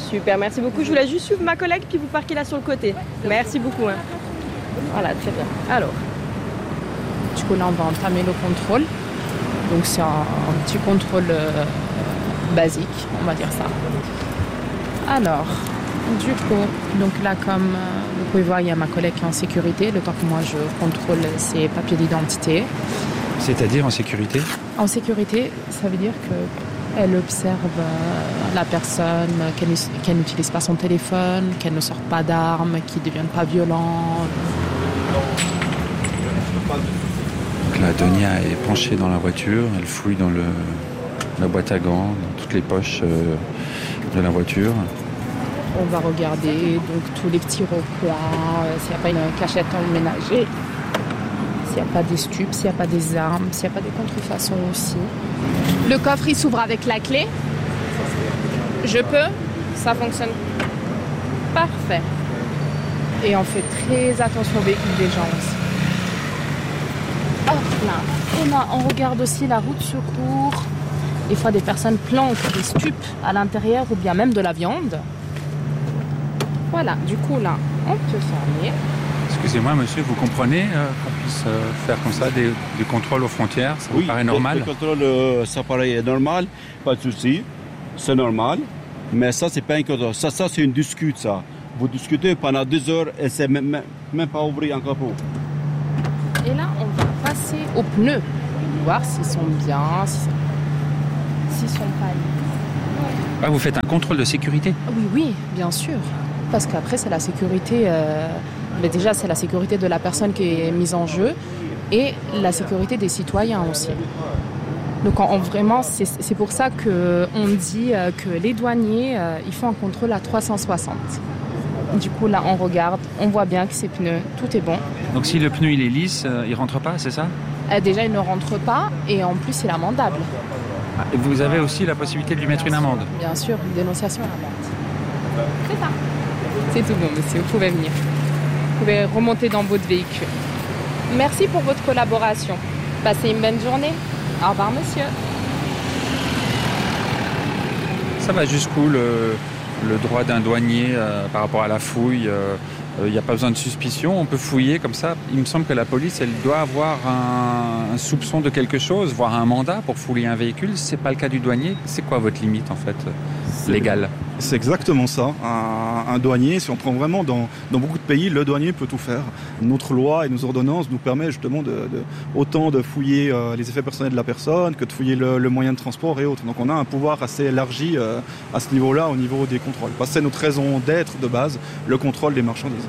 Super, merci beaucoup. Je vous laisse juste suivre ma collègue puis vous parquez là sur le côté. Merci beaucoup. Hein. Voilà, très bien. Alors. Du coup, là, on va entamer le contrôle. Donc, c'est un petit contrôle basique, on va dire ça. Alors, du coup, donc là, comme vous pouvez voir, il y a ma collègue qui est en sécurité, le temps que moi, je contrôle ses papiers d'identité. C'est-à-dire en sécurité ? En sécurité, ça veut dire qu'elle observe la personne, qu'elle n'utilise pas son téléphone, qu'elle ne sorte pas d'armes, qu'il ne devienne pas violent. Donc là, Donia est penchée dans la voiture, elle fouille dans la boîte à gants, dans toutes les poches de la voiture. On va regarder donc tous les petits recoins, s'il n'y a pas une cachette emménagée, s'il n'y a pas des stupes, s'il n'y a pas des armes, s'il n'y a pas des contrefaçons aussi. Le coffre, il s'ouvre avec la clé. Je peux. Ça fonctionne. Parfait. Et on fait très attention au véhicule des gens aussi. Hop là. Et là, on regarde aussi la route secours. Des fois, des personnes planquent des stupes à l'intérieur ou bien même de la viande. Voilà, du coup, là, on peut fermer. Excusez-moi, monsieur, vous comprenez qu'on puisse faire comme ça des contrôles aux frontières ? Ça vous paraît normal ? Le contrôle, ça paraît normal, pas de souci, c'est normal. Mais ça, c'est pas un contrôle. Ça, c'est une discute, ça. Vous discutez pendant 2 heures et c'est même pas ouvert encore pour. Et là, on va passer aux pneus, voir s'ils sont bien, s'ils sont pas. Ah, vous faites un contrôle de sécurité ? Oui, bien sûr. Parce qu'après, c'est la sécurité. Mais déjà, c'est la sécurité de la personne qui est mise en jeu et la sécurité des citoyens aussi. Donc, vraiment, c'est pour ça qu'on dit que les douaniers, ils font un contrôle à 360. Du coup, là, on regarde, on voit bien que ces pneus, tout est bon. Donc, si le pneu il est lisse, il rentre pas, c'est ça ? Déjà, il ne rentre pas et en plus, il est amendable. Ah, et vous avez aussi la possibilité de lui mettre une amende ? Bien sûr, une dénonciation à l'amende. C'est ça. C'est tout bon, monsieur, vous pouvez venir. Vous pouvez remonter dans votre véhicule. Merci pour votre collaboration. Passez une bonne journée. Au revoir, monsieur. Ça va jusqu'où le droit d'un douanier par rapport à la fouille ? Il n'y a pas besoin de suspicion, on peut fouiller comme ça. Il me semble que la police, elle doit avoir un soupçon de quelque chose, voire un mandat pour fouiller un véhicule. C'est pas le cas du douanier. C'est quoi votre limite, en fait, légale ? C'est exactement ça. Un douanier, si on prend vraiment dans beaucoup de pays, le douanier peut tout faire. Notre loi et nos ordonnances nous permettent justement autant de fouiller les effets personnels de la personne que de fouiller le moyen de transport et autres. Donc on a un pouvoir assez élargi à ce niveau-là, au niveau des contrôles. Parce que c'est notre raison d'être de base, le contrôle des marchandises.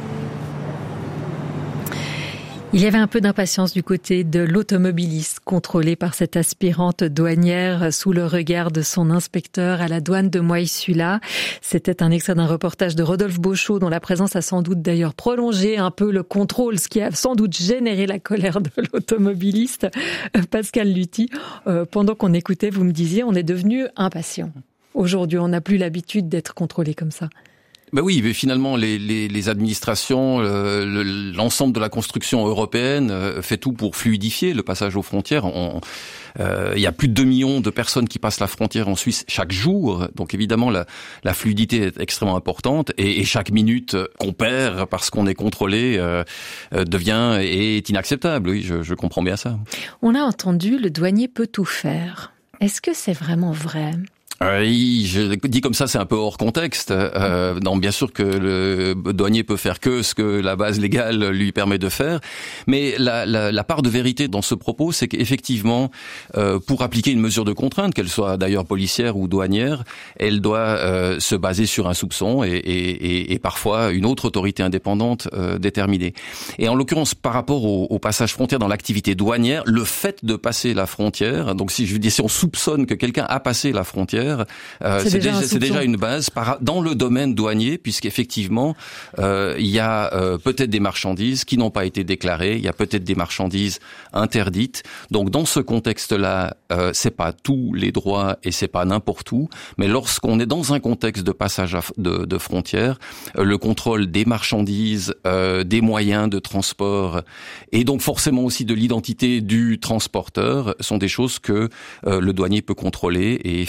Il y avait un peu d'impatience du côté de l'automobiliste contrôlé par cette aspirante douanière sous le regard de son inspecteur à la douane de Moïse-Sula. C'était un extrait d'un reportage de Rodolphe Beauchot dont la présence a sans doute d'ailleurs prolongé un peu le contrôle, ce qui a sans doute généré la colère de l'automobiliste. Pascal Lutti, pendant qu'on écoutait, vous me disiez, on est devenu impatient. Aujourd'hui, on n'a plus l'habitude d'être contrôlé comme ça. Ben oui, mais finalement, les administrations, l'ensemble de la construction européenne fait tout pour fluidifier le passage aux frontières. Il y a plus de 2 millions de personnes qui passent la frontière en Suisse chaque jour. Donc évidemment, la fluidité est extrêmement importante et chaque minute qu'on perd parce qu'on est contrôlé est inacceptable. Oui, je comprends bien ça. On a entendu, le douanier peut tout faire. Est-ce que c'est vraiment vrai ? Je dis comme ça, c'est un peu hors contexte. Non, bien sûr que le douanier peut faire que ce que la base légale lui permet de faire, mais la part de vérité dans ce propos, c'est qu'effectivement, pour appliquer une mesure de contrainte, qu'elle soit d'ailleurs policière ou douanière, elle doit se baser sur un soupçon et parfois une autre autorité indépendante déterminée. Et en l'occurrence, par rapport au passage frontière dans l'activité douanière, le fait de passer la frontière, donc si on soupçonne que quelqu'un a passé la frontière, c'est déjà une base dans le domaine douanier, puisqu'effectivement il y a peut-être des marchandises qui n'ont pas été déclarées, il y a peut-être des marchandises interdites. Donc dans ce contexte-là, c'est pas tous les droits et c'est pas n'importe où, mais lorsqu'on est dans un contexte de passage de frontières, le contrôle des marchandises, des moyens de transport et donc forcément aussi de l'identité du transporteur sont des choses que le douanier peut contrôler et effectivement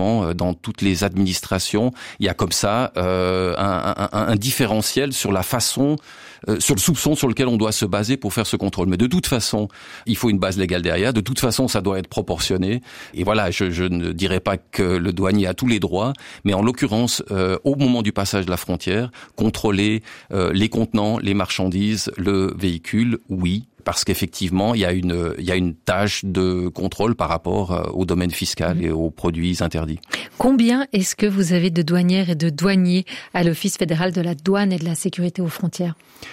effectivement, dans toutes les administrations, il y a comme ça un différentiel sur la façon, sur le soupçon sur lequel on doit se baser pour faire ce contrôle. Mais de toute façon, il faut une base légale derrière. De toute façon, ça doit être proportionné. Et voilà, je ne dirais pas que le douanier a tous les droits, mais en l'occurrence, au moment du passage de la frontière, contrôler les contenants, les marchandises, le véhicule, oui. Parce qu'effectivement, il y a une tâche de contrôle par rapport au domaine fiscal et aux produits interdits. Combien est-ce que vous avez de douanières et de douaniers à l'Office fédéral de la douane et de la sécurité aux frontières ?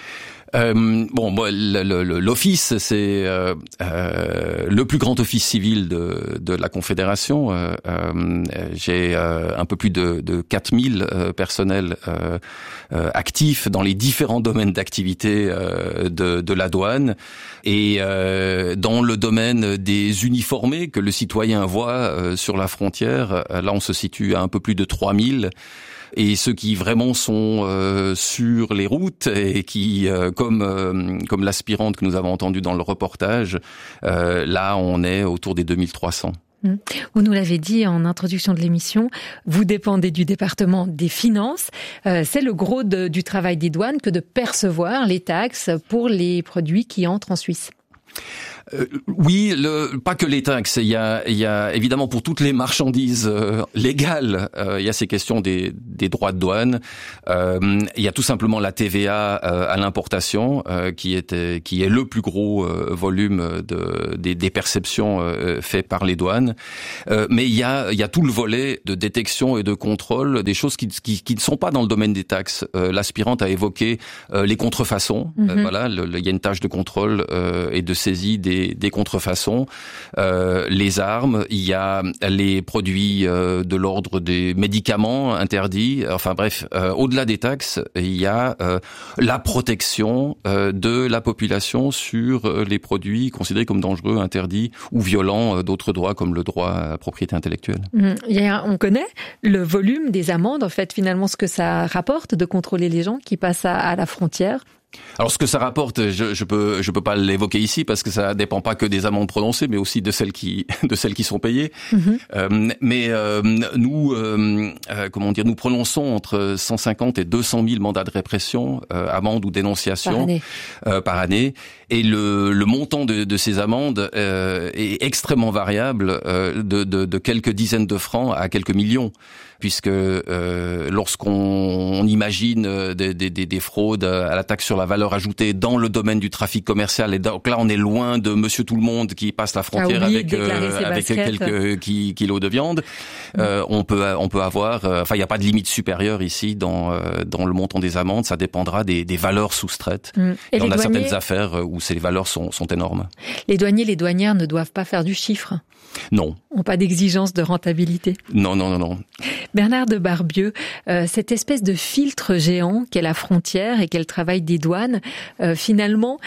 L'office, c'est le plus grand office civil de la Confédération. J'ai un peu plus de 4000 personnels actifs dans les différents domaines d'activité de la douane. Et dans le domaine des uniformés que le citoyen voit sur la frontière, là on se situe à un peu plus de 3000. Et ceux qui vraiment sont sur les routes et qui, comme l'aspirante que nous avons entendue dans le reportage, là on est autour des 2300. Vous nous l'avez dit en introduction de l'émission, vous dépendez du département des finances. C'est le gros du travail des douanes que de percevoir les taxes pour les produits qui entrent en Suisse. Oui, pas que les taxes. Il y a évidemment pour toutes les marchandises légales, il y a ces questions des droits de douane. Il y a tout simplement la TVA à l'importation, qui est le plus gros volume des perceptions faites par les douanes. Mais il y a tout le volet de détection et de contrôle, des choses qui ne sont pas dans le domaine des taxes. L'aspirante a évoqué les contrefaçons. Voilà, il y a une tâche de contrôle et de saisie des contrefaçons, les armes, il y a les produits de l'ordre des médicaments interdits, enfin bref, au-delà des taxes, il y a la protection de la population sur les produits considérés comme dangereux, interdits ou violents d'autres droits comme le droit à la propriété intellectuelle. On connaît le volume des amendes, en fait, finalement, ce que ça rapporte de contrôler les gens qui passent à la frontière. Alors ce que ça rapporte, je peux pas l'évoquer ici parce que ça dépend pas que des amendes prononcées, mais aussi de celles qui sont payées. Nous prononçons entre 150 et 200 000 mandats de répression, amendes ou dénonciations par année. Et le montant de ces amendes est extrêmement variable, de quelques dizaines de francs à quelques millions. Puisque lorsqu'on imagine des fraudes à la taxe sur la valeur ajoutée dans le domaine du trafic commercial, et donc là on est loin de Monsieur Tout le Monde qui passe la frontière avec quelques kilos de viande. On peut avoir, il n'y a pas de limite supérieure ici dans le montant des amendes. Ça dépendra des valeurs soustraites. Et on a certaines affaires où ces valeurs sont énormes. Les douaniers, les douanières ne doivent pas faire du chiffre. Non. Ont pas d'exigence de rentabilité. Non. Bernard de Barbieux, cette espèce de filtre géant qu'est la frontière et qu'est le travail des douanes, finalement,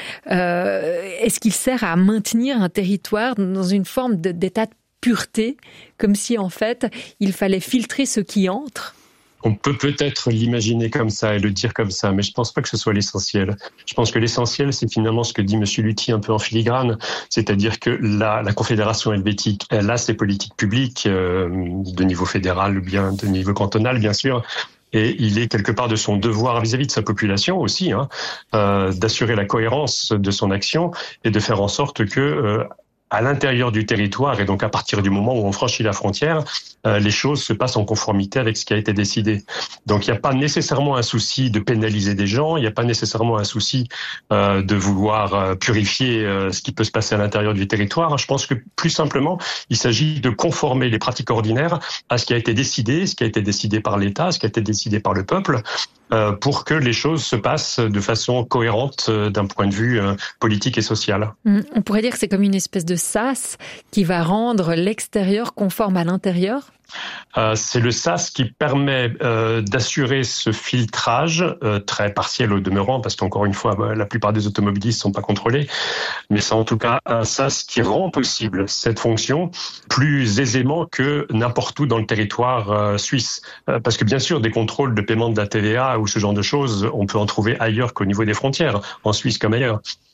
est-ce qu'il sert à maintenir un territoire dans une forme d'état de pureté, comme si en fait il fallait filtrer ce qui entre ? On peut peut-être l'imaginer comme ça et le dire comme ça, mais je pense pas que ce soit l'essentiel. Je pense que l'essentiel, c'est finalement ce que dit Monsieur Luthi un peu en filigrane, c'est-à-dire que la Confédération helvétique, elle a ses politiques publiques de niveau fédéral ou bien de niveau cantonal, bien sûr. Et il est quelque part de son devoir vis-à-vis de sa population aussi, d'assurer la cohérence de son action et de faire en sorte que à l'intérieur du territoire, et donc à partir du moment où on franchit la frontière, les choses se passent en conformité avec ce qui a été décidé. Donc il n'y a pas nécessairement un souci de pénaliser des gens, il n'y a pas nécessairement un souci de vouloir purifier ce qui peut se passer à l'intérieur du territoire. Je pense que plus simplement, il s'agit de conformer les pratiques ordinaires à ce qui a été décidé par l'État, ce qui a été décidé par le peuple, pour que les choses se passent de façon cohérente d'un point de vue politique et social. On pourrait dire que c'est comme une espèce de sas qui va rendre l'extérieur conforme à l'intérieur ? C'est le SAS qui permet d'assurer ce filtrage très partiel au demeurant, parce qu'encore une fois, la plupart des automobilistes ne sont pas contrôlés, mais c'est en tout cas un SAS qui rend possible cette fonction plus aisément que n'importe où dans le territoire suisse. Parce que bien sûr, des contrôles de paiement de la TVA ou ce genre de choses, on peut en trouver ailleurs qu'au niveau des frontières, en Suisse comme ailleurs.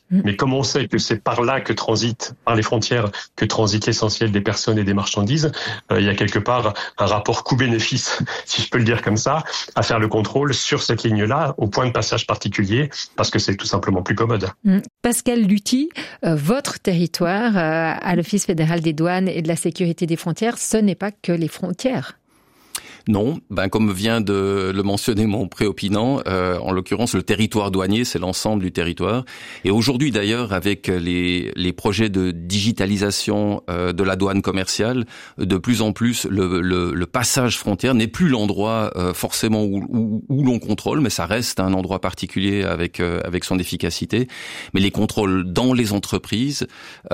Mais comme on sait que c'est par là que transite, par les frontières, que transite l'essentiel des personnes et des marchandises, il y a quelque part un rapport coût-bénéfice, si je peux le dire comme ça, à faire le contrôle sur cette ligne-là, au point de passage particulier, parce que c'est tout simplement plus commode. Pascal Lutti, votre territoire à l'Office fédéral des douanes et de la sécurité des frontières, ce n'est pas que les frontières. Non, comme vient de le mentionner mon préopinant, en l'occurrence le territoire douanier, c'est l'ensemble du territoire. Et aujourd'hui d'ailleurs, avec les projets de digitalisation de la douane commerciale, de plus en plus le passage frontière n'est plus l'endroit forcément où l'on contrôle, mais ça reste un endroit particulier avec son efficacité. Mais les contrôles dans les entreprises,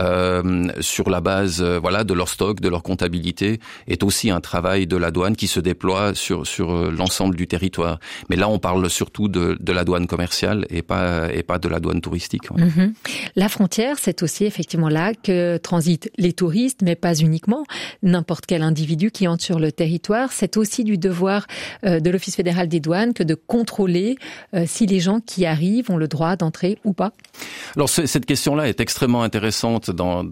sur la base de leur stock, de leur comptabilité, est aussi un travail de la douane qui se déploie sur l'ensemble du territoire. Mais là, on parle surtout de la douane commerciale et pas de la douane touristique. Ouais. La frontière, c'est aussi effectivement là que transitent les touristes, mais pas uniquement. N'importe quel individu qui entre sur le territoire, c'est aussi du devoir de l'Office fédéral des douanes que de contrôler si les gens qui arrivent ont le droit d'entrer ou pas. Alors cette question-là est extrêmement intéressante dans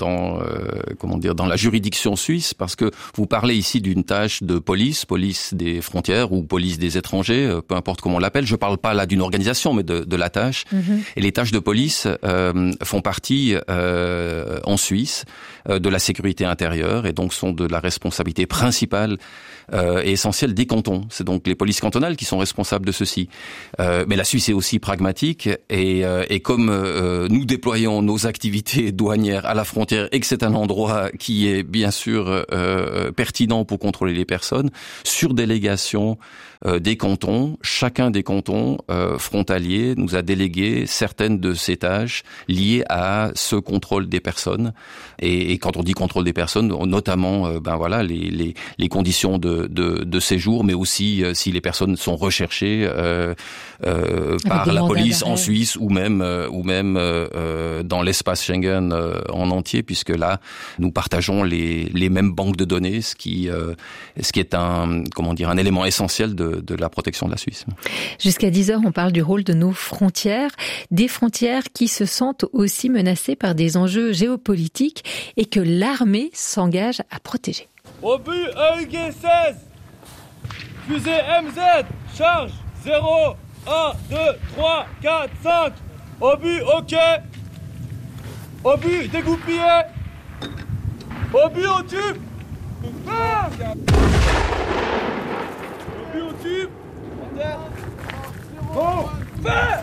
la juridiction suisse, parce que vous parlez ici d'une tâche de police des frontières ou police des étrangers, peu importe comment on l'appelle. Je parle pas là d'une organisation, mais de la tâche. Et les tâches de police font partie en Suisse de la sécurité intérieure et donc sont de la responsabilité principale et essentielle des cantons. C'est donc les polices cantonales qui sont responsables de ceci. Mais la Suisse est aussi pragmatique et comme nous déployons nos activités douanières à la frontière et que c'est un endroit qui est bien sûr pertinent pour contrôler les personnes, sur délégation des cantons, chacun des cantons frontaliers nous a délégué certaines de ces tâches liées à ce contrôle des personnes. Et quand on dit contrôle des personnes, notamment les conditions de séjour, mais aussi si les personnes sont recherchées par la police en Suisse ou même dans l'espace Schengen en entier, puisque là nous partageons les mêmes banques de données, ce qui est un élément essentiel de la protection de la Suisse. Jusqu'à 10h, on parle du rôle de nos frontières, des frontières qui se sentent aussi menacées par des enjeux géopolitiques et que l'armée s'engage à protéger. Obus EUG 16, fusée MZ, charge 0, 1, 2, 3, 4, 5, obus OK, obus dégoupillé, obus au tube, obus au tube, bon, fait.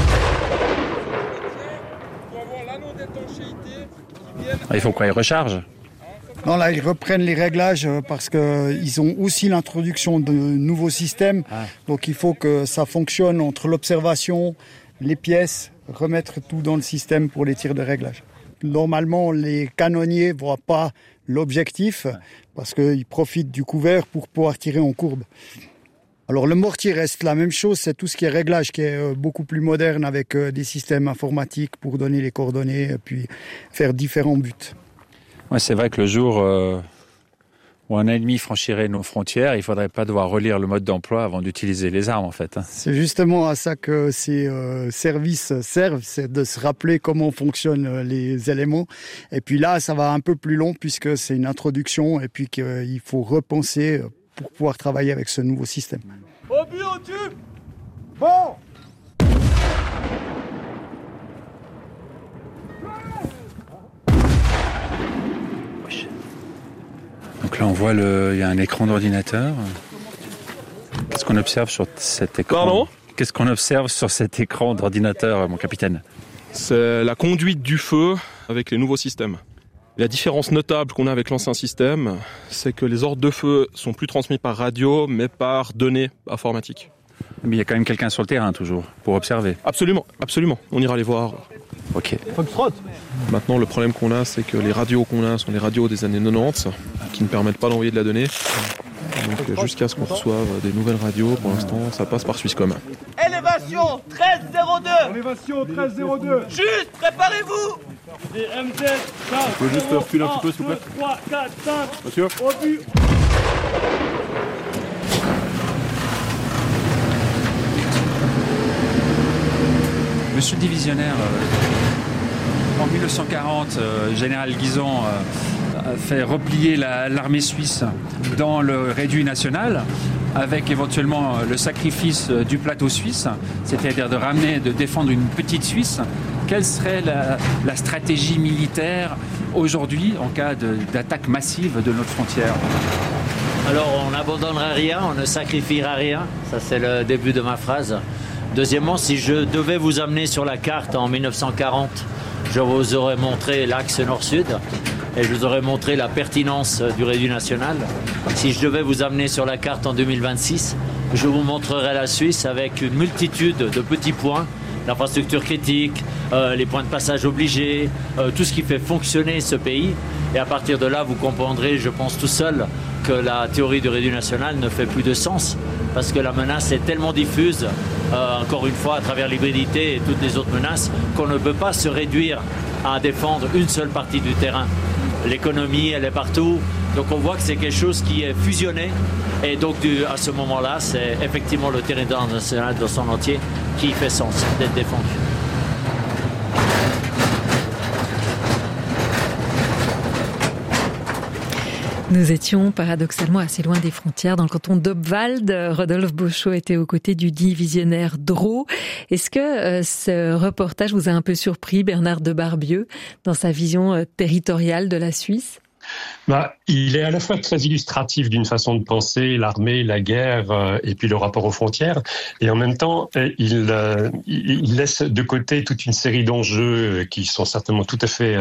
Pour avoir l'anneau d'étanchéité qui vienne... Il faut quoi, ils rechargent? Non, là, ils reprennent les réglages parce qu'ils ont aussi l'introduction de nouveaux systèmes. Donc, il faut que ça fonctionne entre l'observation, les pièces, remettre tout dans le système pour les tirs de réglage. Normalement, les canonniers ne voient pas l'objectif parce qu'ils profitent du couvert pour pouvoir tirer en courbe. Alors, le mortier reste la même chose, c'est tout ce qui est réglage qui est beaucoup plus moderne avec des systèmes informatiques pour donner les coordonnées et puis faire différents buts. Ouais, c'est vrai que le jour où un ennemi franchirait nos frontières, il ne faudrait pas devoir relire le mode d'emploi avant d'utiliser les armes, en fait. C'est justement à ça que ces services servent, c'est de se rappeler comment fonctionnent les éléments. Et puis là, ça va un peu plus long puisque c'est une introduction et puis qu'il faut repenser pour pouvoir travailler avec ce nouveau système. Obus au tube. Bon. Donc là, on voit il y a un écran d'ordinateur. Qu'est-ce qu'on observe sur cet écran? Pardon? Qu'est-ce qu'on observe sur cet écran d'ordinateur, mon capitaine? C'est la conduite du feu avec les nouveaux systèmes. La différence notable qu'on a avec l'ancien système, c'est que les ordres de feu sont plus transmis par radio, mais par données informatiques. Mais il y a quand même quelqu'un sur le terrain, toujours, pour observer. Absolument, absolument. On ira les voir. Ok. Maintenant, le problème qu'on a, c'est que les radios qu'on a sont les radios des années 90, qui ne permettent pas d'envoyer de la donnée. Donc, jusqu'à ce qu'on reçoive des nouvelles radios, pour l'instant, ça passe par Swisscom. Élévation 1302. Élévation 1302. Juste, préparez-vous. Et MZ, ça. Vous pouvez juste reculer un petit peu, s'il vous plaît. 3, 4, 5. Monsieur. Obus. Monsieur le divisionnaire, En 1940, général Guisan fait replier l'armée suisse dans le réduit national, avec éventuellement le sacrifice du plateau suisse, c'est-à-dire de défendre une petite Suisse. Quelle serait la stratégie militaire aujourd'hui en cas d'attaque massive de notre frontière ? Alors on n'abandonnera rien, on ne sacrifiera rien, ça c'est le début de ma phrase. Deuxièmement, si je devais vous amener sur la carte en 1940, je vous aurais montré l'axe nord-sud et je vous aurais montré la pertinence du réduit national. Si je devais vous amener sur la carte en 2026, je vous montrerai la Suisse avec une multitude de petits points, l'infrastructure critique, les points de passage obligés, tout ce qui fait fonctionner ce pays. Et à partir de là, vous comprendrez, je pense tout seul, que la théorie du réduit national ne fait plus de sens parce que la menace est tellement diffuse, encore une fois, à travers l'hybridité et toutes les autres menaces, qu'on ne peut pas se réduire à défendre une seule partie du terrain. L'économie, elle est partout, donc on voit que c'est quelque chose qui est fusionné et donc à ce moment-là, c'est effectivement le territoire national dans son entier qui fait sens d'être défendu. Nous étions paradoxalement assez loin des frontières. Dans le canton d'Obwald, Rodolphe Beauchot était aux côtés du divisionnaire Drô. Est-ce que ce reportage vous a un peu surpris, Bernard de Barbieux, dans sa vision territoriale de la Suisse ? Il est à la fois très illustratif d'une façon de penser l'armée, la guerre et puis le rapport aux frontières. Et en même temps, il laisse de côté toute une série d'enjeux qui sont certainement tout à fait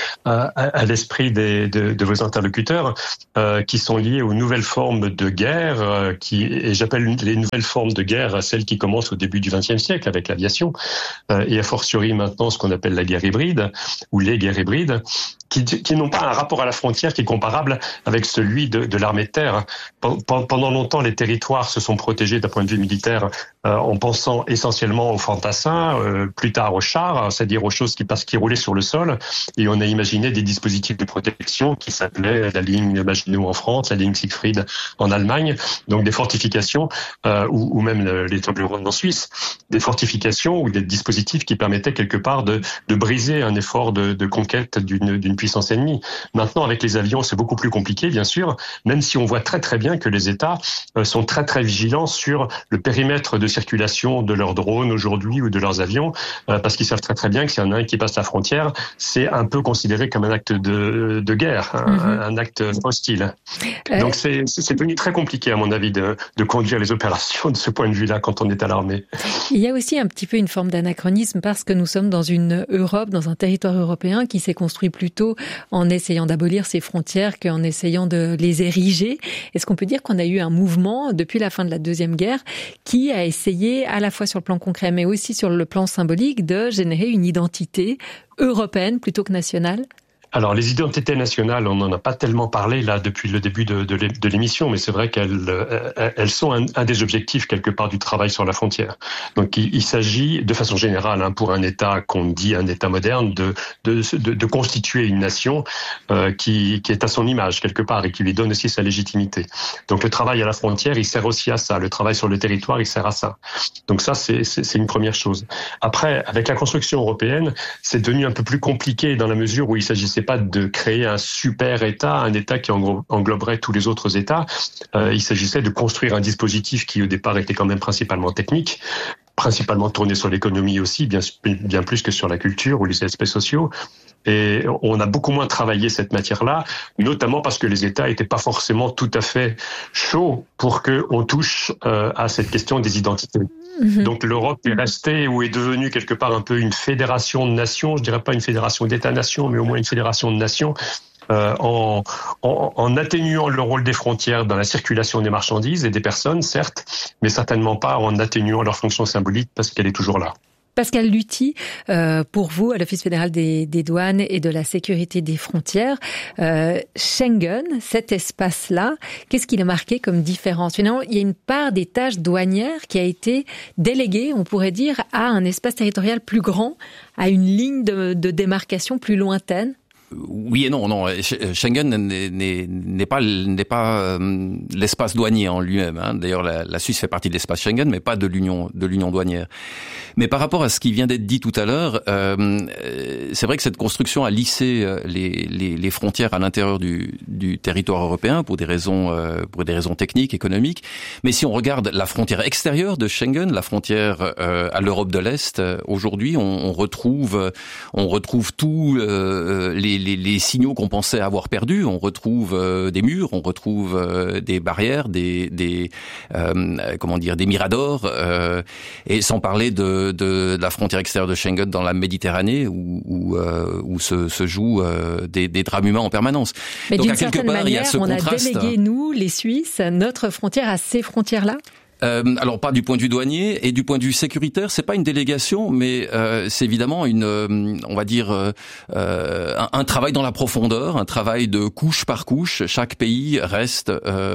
à l'esprit de vos interlocuteurs, qui sont liés aux nouvelles formes de guerre, et j'appelle les nouvelles formes de guerre celles qui commencent au début du XXe siècle avec l'aviation, et a fortiori maintenant ce qu'on appelle la guerre hybride, ou les guerres hybrides, qui n'ont pas un rapport à la frontière qui est comparable avec celui de l'armée de terre. Pendant longtemps, les territoires se sont protégés d'un point de vue militaire en pensant essentiellement aux fantassins, plus tard aux chars, c'est-à-dire aux choses qui roulaient sur le sol. Et on a imaginé des dispositifs de protection qui s'appelaient la ligne Maginot en France, la ligne Siegfried en Allemagne, donc des fortifications, ou même les Toblerones en Suisse, des fortifications ou des dispositifs qui permettaient quelque part de briser un effort de conquête d'une puissance ennemie. Maintenant, avec les avions, c'est beaucoup plus compliqué, bien sûr, même si on voit très très bien que les États sont très très vigilants sur le périmètre de circulation de leurs drones aujourd'hui ou de leurs avions, parce qu'ils savent très très bien que s'il y en a un qui passe la frontière, c'est un peu considéré comme un acte de guerre, un acte hostile. Donc c'est devenu très compliqué, à mon avis, de conduire les opérations de ce point de vue-là quand on est à l'armée. Il y a aussi un petit peu une forme d'anachronisme parce que nous sommes dans une Europe, dans un territoire européen qui s'est construit plutôt en essayant d'abolir ses frontières qu'en essayant de les ériger. Est-ce qu'on peut dire qu'on a eu un mouvement depuis la fin de la Deuxième Guerre qui a essayé, à la fois sur le plan concret mais aussi sur le plan symbolique, de générer une identité européenne plutôt que nationale ? Alors, les identités nationales, on n'en a pas tellement parlé là depuis le début de l'émission, mais c'est vrai qu'elles sont un des objectifs quelque part du travail sur la frontière. Donc, il s'agit de façon générale, pour un État qu'on dit un État moderne, de constituer une nation qui est à son image quelque part et qui lui donne aussi sa légitimité. Donc, le travail à la frontière, il sert aussi à ça. Le travail sur le territoire, il sert à ça. Donc ça, c'est une première chose. Après, avec la construction européenne, c'est devenu un peu plus compliqué dans la mesure où il s'agissait pas de créer un super État, un État qui engloberait tous les autres États. Il s'agissait de construire un dispositif qui au départ était quand même principalement technique, principalement tourné sur l'économie aussi, bien plus que sur la culture ou les aspects sociaux. Et on a beaucoup moins travaillé cette matière-là, notamment parce que les États n'étaient pas forcément tout à fait chauds pour qu'on touche à cette question des identités. Donc l'Europe est restée ou est devenue quelque part un peu une fédération de nations, je dirais pas une fédération d'États-nations, mais au moins une fédération de nations, en atténuant le rôle des frontières dans la circulation des marchandises et des personnes, certes, mais certainement pas en atténuant leur fonction symbolique parce qu'elle est toujours là. Pascal Luthi, pour vous, à l'Office fédéral des douanes et de la sécurité des frontières, Schengen, cet espace-là, qu'est-ce qu'il a marqué comme différence ? Finalement, il y a une part des tâches douanières qui a été déléguée, on pourrait dire, à un espace territorial plus grand, à une ligne de démarcation plus lointaine. Oui et non, non. Schengen n'est pas l'espace douanier en lui-même. Hein. D'ailleurs, la Suisse fait partie de l'espace Schengen, mais pas de l'union douanière. Mais par rapport à ce qui vient d'être dit tout à l'heure, c'est vrai que cette construction a lissé les frontières à l'intérieur du territoire européen pour des raisons techniques, économiques. Mais si on regarde la frontière extérieure de Schengen, la frontière à l'Europe de l'Est, aujourd'hui, on retrouve tous les signaux qu'on pensait avoir perdus. On retrouve des murs, on retrouve des barrières, des miradors, et sans parler de la frontière extérieure de Schengen dans la Méditerranée où se jouent des drames humains en permanence. Mais donc d'une à quelque certaine part, il y manière, a ce on contraste. a délégué, nous, les Suisses, notre frontière à ces frontières-là. Alors pas du point de vue douanier et du point de vue sécuritaire, c'est pas une délégation, mais c'est évidemment un travail dans la profondeur, un travail de couche par couche. Chaque pays reste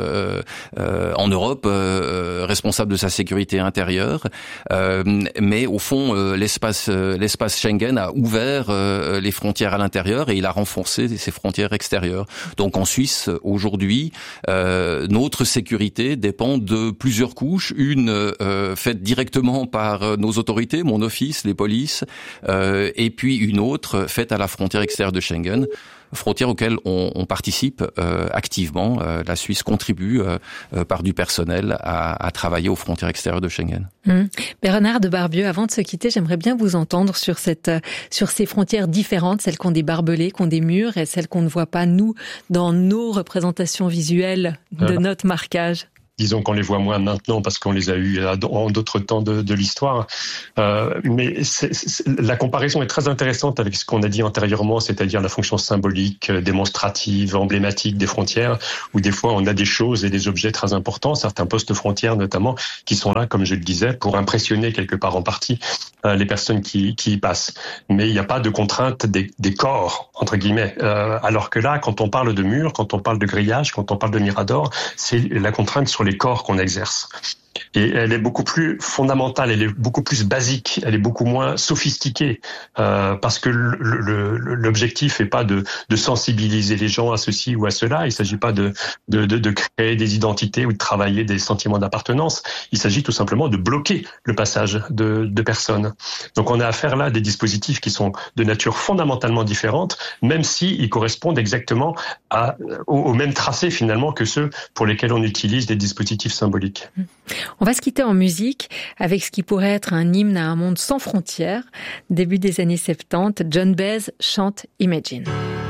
en Europe responsable de sa sécurité intérieure, mais au fond l'espace Schengen a ouvert les frontières à l'intérieur et il a renforcé ses frontières extérieures. Donc en Suisse aujourd'hui, notre sécurité dépend de plusieurs couches. Une faite directement par nos autorités, mon office, les polices, et puis une autre faite à la frontière extérieure de Schengen, frontière auquel on participe activement. La Suisse contribue par du personnel à travailler aux frontières extérieures de Schengen. Bernard de Barbieux, avant de se quitter, j'aimerais bien vous entendre sur ces frontières différentes, celles qui ont des barbelés, qui ont des murs, et celles qu'on ne voit pas, nous, dans nos représentations visuelles de notre marquage. Disons qu'on les voit moins maintenant parce qu'on les a eus en d'autres temps de l'histoire. Mais la comparaison est très intéressante avec ce qu'on a dit antérieurement, c'est-à-dire la fonction symbolique, démonstrative, emblématique des frontières, où des fois on a des choses et des objets très importants, certains postes frontières notamment, qui sont là, comme je le disais, pour impressionner quelque part en partie les personnes qui y passent. Mais il n'y a pas de contrainte des corps, entre guillemets. Alors que là, quand on parle de murs, quand on parle de grillage, quand on parle de mirador, c'est la contrainte sur les corps qu'on exerce. Et elle est beaucoup plus fondamentale, elle est beaucoup plus basique, elle est beaucoup moins sophistiquée, parce que l'objectif n'est pas de sensibiliser les gens à ceci ou à cela. Il ne s'agit pas de créer des identités ou de travailler des sentiments d'appartenance. Il s'agit tout simplement de bloquer le passage de personnes. Donc on a affaire là à des dispositifs qui sont de nature fondamentalement différente, même s'ils correspondent exactement au même tracé finalement que ceux pour lesquels on utilise des dispositifs symboliques. On va se quitter en musique avec ce qui pourrait être un hymne à un monde sans frontières. Début des années 70, John Baez chante Imagine.